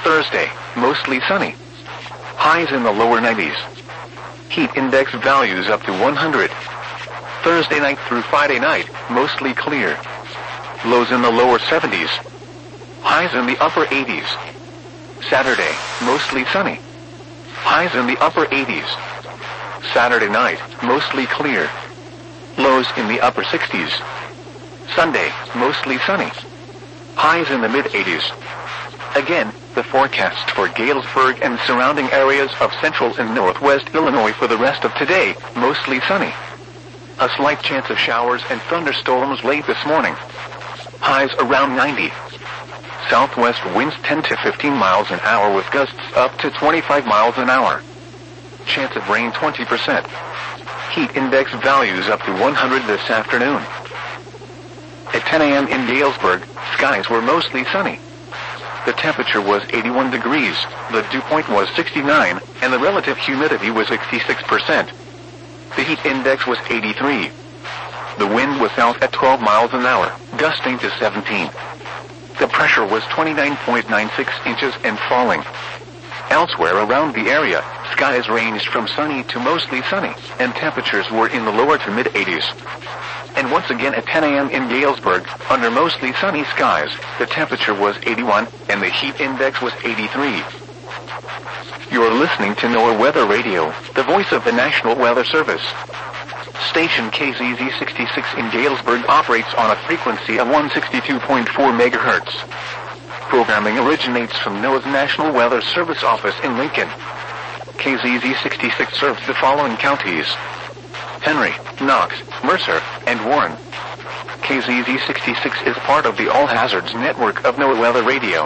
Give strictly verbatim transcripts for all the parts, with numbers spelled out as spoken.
Thursday, mostly sunny. Highs in the lower nineties. Heat index values up to one hundred. Thursday night through Friday night, mostly clear. Lows in the lower seventies. Highs in the upper eighties. Saturday, mostly sunny. Highs in the upper eighties. Saturday night, mostly clear. Lows in the upper sixties. Sunday, mostly sunny. Highs in the mid-eighties. Again, the forecast for Galesburg and surrounding areas of central and northwest Illinois for the rest of today, mostly sunny. A slight chance of showers and thunderstorms late this morning. Highs around ninety. Southwest winds ten to fifteen miles an hour with gusts up to twenty-five miles an hour. Chance of rain twenty percent. Heat index values up to one hundred this afternoon. At ten a.m. in Galesburg, skies were mostly sunny. The temperature was eighty-one degrees, the dew point was sixty-nine, and the relative humidity was sixty-six percent. The heat index was eighty-three. The wind was south at twelve miles an hour, gusting to seventeen. The pressure was twenty-nine point nine six inches and falling. Elsewhere around the area, skies ranged from sunny to mostly sunny, and temperatures were in the lower to mid-eighties. And once again at ten a.m. in Galesburg, under mostly sunny skies, the temperature was eighty-one, and the heat index was eighty-three. You're listening to NOAA Weather Radio, the voice of the National Weather Service. Station K Z Z sixty-six in Galesburg operates on a frequency of one sixty-two point four megahertz. Programming originates from NOAA's National Weather Service office in Lincoln. K Z Z sixty-six serves the following counties: Henry, Knox, Mercer, and Warren. K Z Z sixty-six is part of the All Hazards network of NOAA Weather Radio.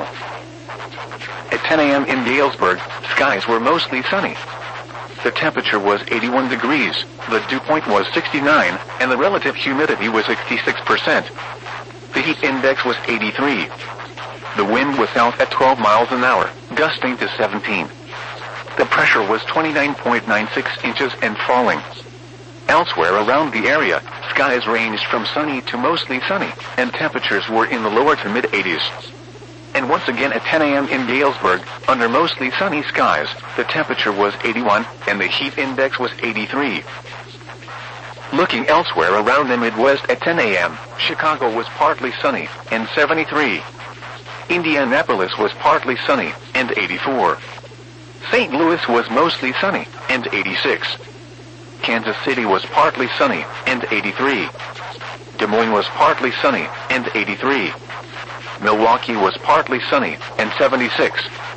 At ten a.m. in Galesburg, skies were mostly sunny. The temperature was eighty-one degrees, the dew point was sixty-nine, and the relative humidity was sixty-six percent. The heat index was eighty-three. The wind was south at twelve miles an hour, gusting to seventeen. The pressure was twenty-nine point nine six inches and falling. Elsewhere around the area, skies ranged from sunny to mostly sunny, and temperatures were in the lower to mid-eighties. And once again at ten a.m. in Galesburg, under mostly sunny skies, the temperature was eighty-one, and the heat index was eighty-three. Looking elsewhere around the Midwest at ten a.m., Chicago was partly sunny, and seventy-three. Indianapolis was partly sunny, and eighty-four. Saint Louis was mostly sunny, and eighty-six. Kansas City was partly sunny, and eighty-three. Des Moines was partly sunny, and eighty-three. Milwaukee was partly sunny, and seventy-six.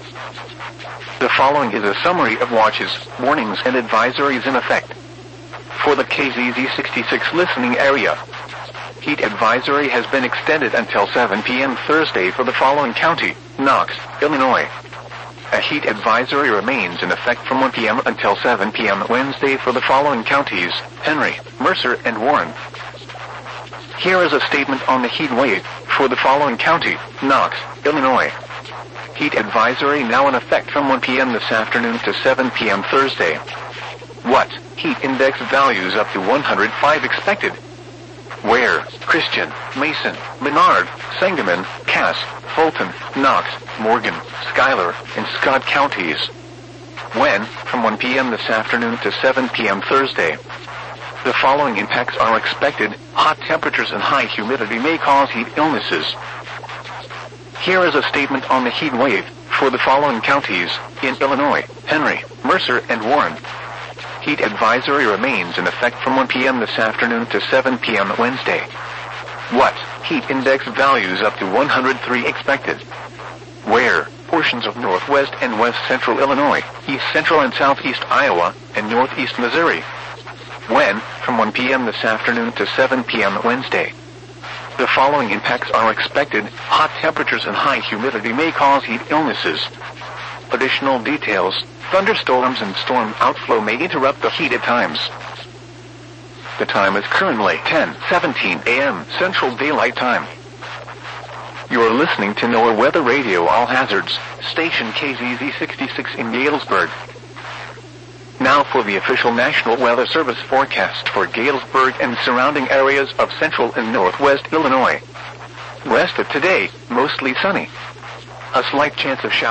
The following is a summary of watches, warnings, and advisories in effect. For the K Z Z sixty-six listening area, heat advisory has been extended until seven p.m. Thursday for the following county: Knox, Illinois. A heat advisory remains in effect from one p.m. until seven p.m. Wednesday for the following counties: Henry, Mercer, and Warren. Here is a statement on the heat wave for the following county: Knox, Illinois. Heat advisory now in effect from one p.m. this afternoon to seven p.m. Thursday. What? Heat index values up to one hundred five expected. Where? Christian, Mason, Menard, Sangamon, Cass, Fulton, Knox, Morgan, Schuyler, and Scott counties. When? From one p.m. this afternoon to seven p.m. Thursday. The following impacts are expected. Hot temperatures and high humidity may cause heat illnesses. Here is a statement on the heat wave for the following counties in Illinois: Henry, Mercer, and Warren. Heat advisory remains in effect from one p.m. this afternoon to seven p.m. Wednesday. What? Heat index values up to one hundred three expected. Where? Portions of northwest and west central Illinois, east central and southeast Iowa, and northeast Missouri. When? From one p.m. this afternoon to seven p.m. Wednesday. The following impacts are expected. Hot temperatures and high humidity may cause heat illnesses. Additional details: thunderstorms and storm outflow may interrupt the heat at times. The time is currently ten seventeen a.m. Central Daylight Time. You are listening to NOAA Weather Radio All Hazards, station K Z Z sixty-six in Galesburg. Now for the official National Weather Service forecast for Galesburg and surrounding areas of central and northwest Illinois. Rest of today, mostly sunny. A slight chance of showers.